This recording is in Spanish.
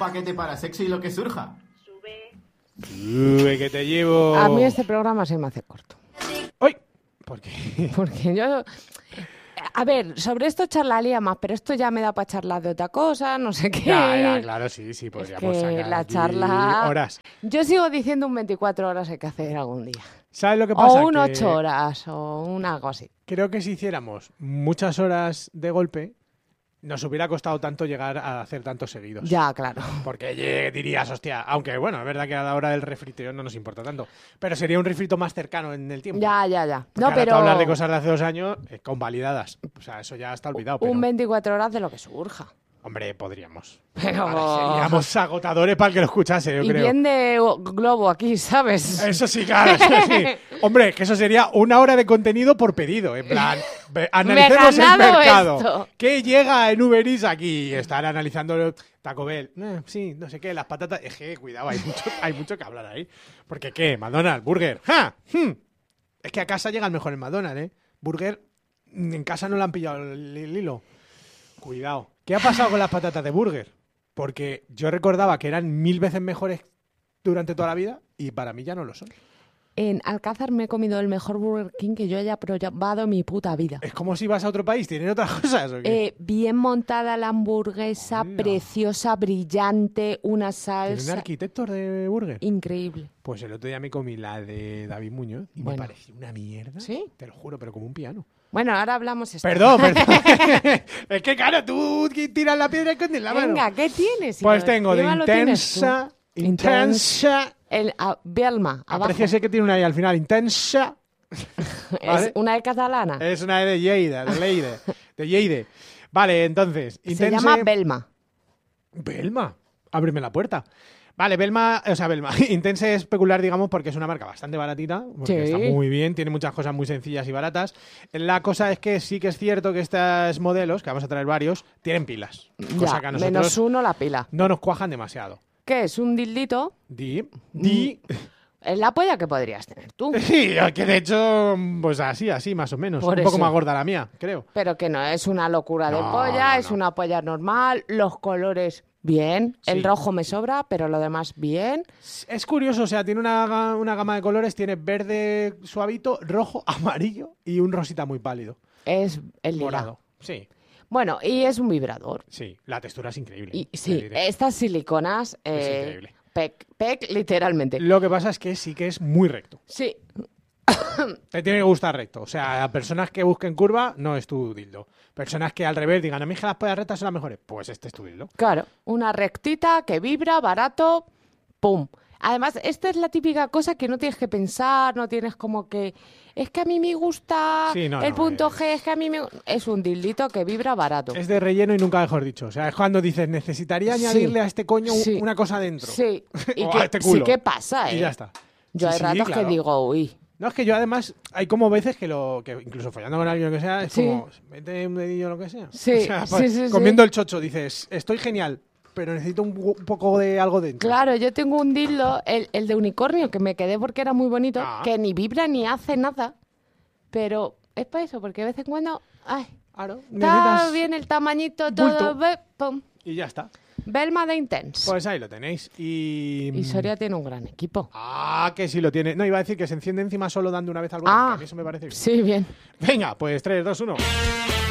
paquete para sexo y lo que surja. Sube, que te llevo. A mí este programa se me hace corto. ¡Uy! ¿Por qué? Porque yo... A ver, sobre esto charlaría más, pero esto ya me da para charlar de otra cosa, no sé qué. Ya, claro, sí, podríamos que sacar la aquí charla... horas. Yo sigo diciendo un 24 horas hay que hacer algún día. ¿Sabes lo que pasa? O un Que 8 horas, o una algo así. creo que si hiciéramos muchas horas de golpe, nos hubiera costado tanto llegar a hacer tantos seguidos. Ya, claro. Porque dirías, hostia, aunque bueno, es verdad que a la hora del refriteo no nos importa tanto, pero sería un refrito más cercano en el tiempo. Ya. Porque No, ahora pero... tú hablas de cosas de hace 2 años convalidadas. O sea, eso ya está olvidado. Pero... Un 24 horas de lo que surja. Hombre, podríamos. Pero... Vale, seríamos agotadores para el que lo escuchase, yo y creo. bien de globo aquí, ¿sabes? Eso sí, claro, eso sí. Hombre, que eso sería 1 hora de contenido por pedido. En plan, analicemos el mercado. Esto. ¿Qué llega en Uber Eats aquí? Estar analizando Taco Bell. Sí, no sé qué, las patatas. Es que, cuidado, hay mucho que hablar ahí. Porque, ¿qué? McDonald's, Burger. ¡Ja! Es que a casa llega el mejor en McDonald's, ¿eh? Burger, en casa no le han pillado el hilo. Cuidado. ¿Qué ha pasado con las patatas de Burger? Porque yo recordaba que eran 1000 veces mejores durante toda la vida y para mí ya no lo son. En Alcázar me he comido el mejor Burger King que yo haya probado en mi puta vida. Es como si vas a otro país, ¿tienen otras cosas o qué? Bien montada la hamburguesa, Hola. preciosa, brillante, una ¿Tienen salsa arquitectos de Burger? increíble. Pues el otro día me comí la de David Muñoz y Bueno. me pareció una mierda. ¿Sí? Te lo juro, pero como un piano. Bueno, ahora hablamos esto. Perdón. Es que claro, tú tiras la piedra y escondes la mano. Venga, ¿qué tienes? Pues tengo de Encima lo tienes tú. intensa. Belma, abajo. Apreciase que tiene una I al final. Intensa. ¿Vale? Es una de catalana. Es una E de Lleida, de Lleida. Vale, entonces. Se llama Belma. Belma. Ábreme la puerta. Vale, Belma. Intense es peculiar, digamos, porque es una marca bastante baratita. Porque Sí. está muy bien, tiene muchas cosas muy sencillas y baratas. La cosa es que sí que es cierto que estos modelos, que vamos a traer varios, tienen pilas. Cosa Ya, que a nosotros menos uno la pila. no nos cuajan demasiado. ¿Qué es? ¿Un dildito? Es la polla que podrías tener tú. Sí, que de hecho, pues así, más o menos. Por un poco eso. más gorda la mía, creo. Pero que no es una locura de No, polla, no, es no. una polla normal, los colores bien, Sí. el rojo me sobra, pero lo demás bien. Es curioso, o sea, tiene una gama de colores, tiene verde suavito, rojo, amarillo y un rosita muy pálido. Es el lila. Morado. Sí, Bueno, y es un vibrador. sí, la textura es increíble. Y te sí, diré. estas siliconas, Es increíble. pec, literalmente. Lo que pasa es que sí que es muy recto. Sí, Te tiene que gustar recto. O sea, a personas que busquen curva, no es tu dildo. Personas que al revés digan, a mí que las pollas rectas son las mejores, pues este es tu dildo. claro, una rectita que vibra, barato, pum. Además, esta es la típica cosa que no tienes que pensar, no tienes como que... Es que a mí me gusta Sí, no, el no, punto es- G, es que a mí me... Es un dildito que vibra barato. Es de relleno y nunca mejor dicho. O sea, es cuando dices, necesitaría añadirle a este coño Sí. una cosa dentro. Sí, y O que, a este culo. sí que pasa, ¿eh? Y ya está. Yo Sí, hay sí, ratos claro. que digo, uy, No, es que yo además, hay como veces que incluso follando con alguien o lo que sea, es Sí. como, mete un dedillo o lo que sea. Sí, O sea, sí, sí, sí. comiendo el chocho, dices, estoy genial, pero necesito un poco de algo dentro. claro, yo tengo un dildo, el de unicornio, que me quedé porque era muy bonito, Ah. que ni vibra ni hace nada, pero es para eso, porque de vez en cuando, ay, Claro, está necesitas bien el tamañito, todo, bulto. pum. y ya está. Belma de Intense. Pues ahí lo tenéis. Y Soria tiene un gran equipo. Ah, que sí lo tiene. No, iba a decir que se enciende encima solo dando una vez al botón, que a mí eso me parece bien. sí, bien. Venga, pues 3, 2, 1.